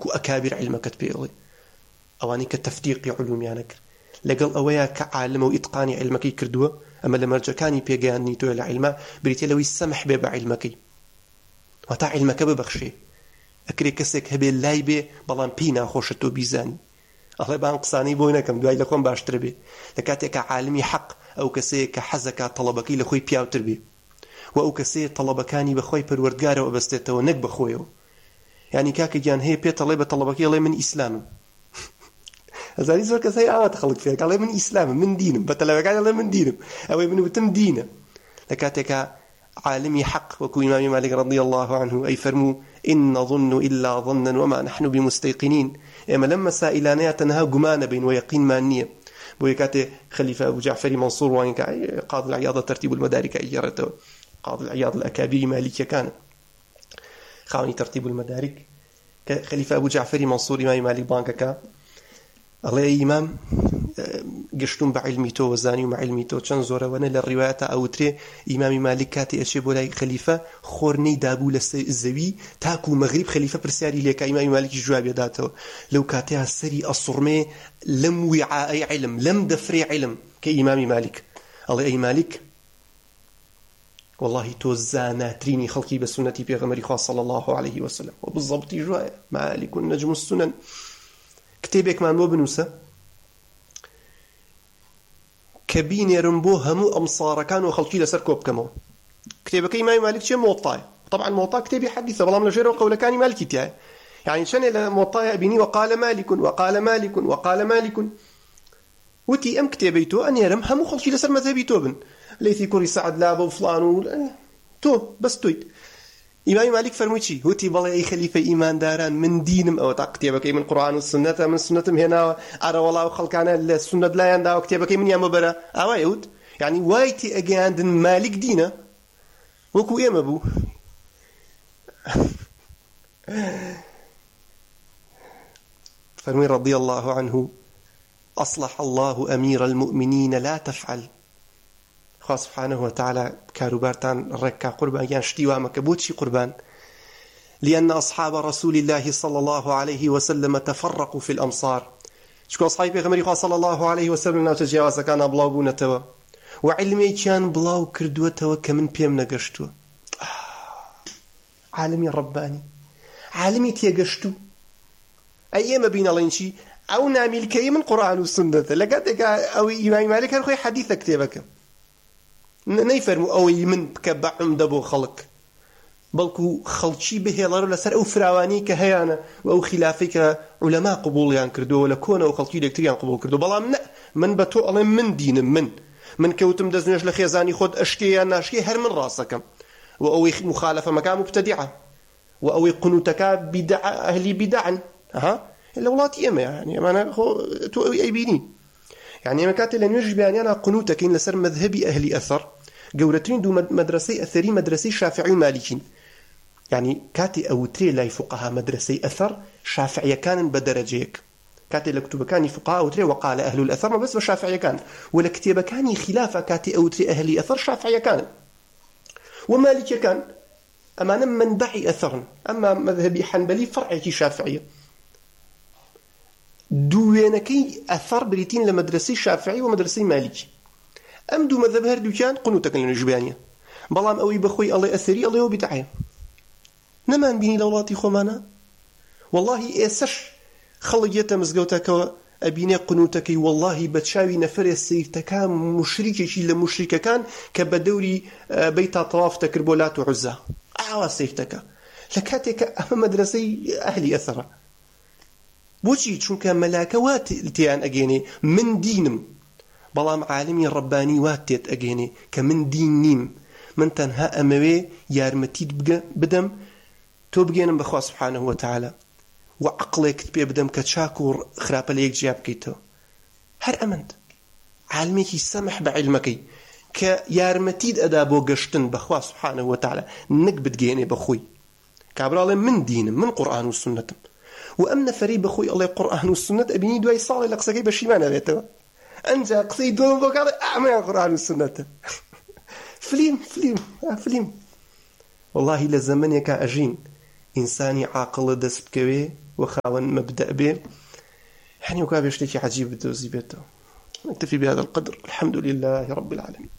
وەکو ئەکابیر عیلمەکەت پێڵێ ئەوانەی کە تەفدیقی علومیانە کرد لەگەڵ ئەوەیە کە عالمە و ئیتقانی عیلمەکەی کردووە ئەمە لە مەرجەکانی پێگەیاندنی تۆ لە عیلمە بریتێ لەوەی سەمح بێ بە عیلمەکەی وەتا عیلمەکە ببەخشێ ئەکرێ کەسێک هەبێ لای بێ بەڵام پێی ناخۆشە تۆ بیزانی ئەڵێ بان قسانەی بۆی نەکەم دوای لە خۆم باشتر بێ لە کاتێکە عالمی حەق ئەو کەسەیە کە حەزەکە تەڵەبەکەی لە خۆی پیاوتر بێ و ئەو کەسەیە تەڵەبەکانی بەخۆی پەروەردگارەوە بەستێتەوە نەک بەخۆیەوە یعنی کاکە گیان هەیە پێ تەڵێ بە تەڵەبەکەی ئەڵێ من ئیسلامم ئەزانی زۆر کەسەی ئاوات خەڵک فێک ئەڵێ من ئیسلامم من دینم بە تەلەبەکانی ئەڵێ من دینم ئەوەی من وتم دینە لە کاتێکە عالمی حق وەکو ئیمامی مالک رضی الله عنه ئەی فەرموو إن نظن إلا ظنا وما نحن بمستيقنين ئێمە لەم مەسائلانەیە تەنها گومانە بین و یەقینمان نییە بۆیە کاتێ خەلیفە ئەبو جعفەری منصور وانی کە قاضي العیاض ترتیب المدارك ئەیگێڕێتەوە قاضي العیاض الأكابر مالكیەکانە خاوەنی ترتیب المدارك کە خەلیفە ئەبو جعفەری منصور ئیمامی مالک بانکەکە ئەڵێ ئیمام گەشتوم بە عیلمی تۆ وەزانی و مە عیلمی تۆ چەند زۆرەوەنە لە ڕیوایەتە ئەوترێ ئیمامی مالک کاتی ئەچێ بۆ لای خەلیفە خۆرنەی دابوو لە زەوی تاکو و مەغریب خەلیفە پرسیاری لێکە ئیمامی مالکی جوابی داتەوە لەو کاتەیە سەری ئەسوڕمێ لەم وعاءی عیلم لەم دەفرێ عیلم کە ئیمامی مالک ئەڵێ ئەی مالک والله تۆ زاناترینی خەڵکی بە سونەتی پێغەمبەری خوا صلی الله عليه وسلم و بالضبطی جوایە مالک النجم السنن کتێبێکمان بۆ بنووسە کە بینێرم بۆ هەموو ئەمسارەکان و خەڵکی لەسەر کۆ بکەمەوە کتێبەکەی ئیمامی مالک چیە موطایە طبعا موطا کتێبی حەدیثە بەڵام لە ژێرەوە قەولەکانی مالکی تایە يعني شنو لە موطایە بینی وقال مالك وقال مالك وقال مالك وتي ام کتێبەی تۆ ئەنێرم هەموو خەڵکی لەسەر مەذهبی تۆ بن لەیثی کوڕی سەعد لابە و فڵان و تۆ بەس تۆیت ئیمامی مالک فەرمووی چی وتی بەڵێ ئەی خەلیفەی ئیمانداران من دینم ئەوە تا کتێبەکەی من قورئان و سنەتە من سنەتم هێناوە ئارە وەڵاو خەڵکانە لە سنەت لایەنداوە کتێبەکەی منیان ببەرە ئاوای ئەوت یعنی وای تێ ئەگەیاندن مالک دینە وەکو ئێمە بوو فەرمووی رضي الله عنه أصلح الله أمير المؤمنين لا تفعل خوا سبحانه وتعالى كاروبارتان ركا قربان يعني شتيوا مكبوتشي قربان لأن أصحاب رسول الله صلى الله عليه وسلم تفرقوا في الأمصار شكو أصحابي بيغمري صلى الله عليه وسلم لا تجاوز كان بلاو بونتوا وعلمي كان بلاو كردوتوا كمن بيم نقشتوا عالمي رباني عالمي تيقشتوا أيام بين الله إنشي أو نامل كي من قرآن والسنة لقد أو إمام مالك هل خوي حديث كتابك نيفرمو أو من بكبع عمدبو خلق بلكو خلشي به الله لسر أو فراواني كهيانا أو خلافك علماء قبول يعني كردو ولا كون أو خلشي دكتوريان قبول كردو بلا من بتو الله من دين من كوتم دزنيش لخيزاني خد أشكي ناشكي هر من راسك وأو مخالفة مكان مبتدعة وأو قنوتك بدع أهلي بدعا ها إلا ولاتي إما يعني أنا تو أي بيني يعني ما كانت لن يجب يعني أنا قنوتك إن لسر مذهبي أهلي أثر جورتين دو مدرسي أثري مدرسي شافعي مالكين يعني كاتي أو تري لا فقهاء مدرسي أثر شافعي كان بدرجيك كاتي لكتب كان فقهاء أو تري وقال أهل الأثر ما بس بشافعي كان ولا كتب كان خلافة كاتي أو تري أهلي أثر شافعي كان ومالكي كان أما منبعي أثر أما مذهبي حنبلي فرعي شافعي دوينكي أثر بريتين لمدرسي شافعي ومدرسي مالكي أم دو مذهب هردو كان قنوتك لنجبانية بلام أوي بخوي الله أثري الله وبدعي نمان بيني لولاتي خومانا والله إيسش خلقية مزقوتك أبيني قنوتك والله بتشاوي نفر السيرتك مشركي لمشركة كان كبدوري بيت طواف تكربولات وعزة أعوى سيرتك لكاتك أما مدرسي أهلي أثر بوشي چونکە مەلاکە وات تیان ئەگەێنێ من دینم بەڵام عالمی ڕەبانی وات تێت ئەگەێنێ کە من دین نیم من تەنها ئەمەوێ یارمەتیت بدەم تۆ بگەێنم بەخوا سبحانه وتعالى و عقڵێکت پێ بدەم کە چاک و خراپە لە یەک جیا بکەیتەوە هەر ئەمەند عالمێکی سەمح بە عیلمەکەی کە یارمەتیت ئەدا بۆ گەشتن بەخوا سبحانه وتعالى نەک بتگەێنێ بەخۆی کابراڵێ من دینم من قورئان و سنەتم وأم نفري بخوي الله القرآن والسنة أبني دواي صالح لقصقي بشيمانة بيتوا أنت قصي دوم بقال أعمل القرآن والسنة فليم والله لزمن يكا أجين إنساني عاقل دس بكوي وخاون مبدأ به يعني وكابي شتيكي عجيب بدوزي بيته. نكتفي بهذا القدر. الحمد لله رب العالمين.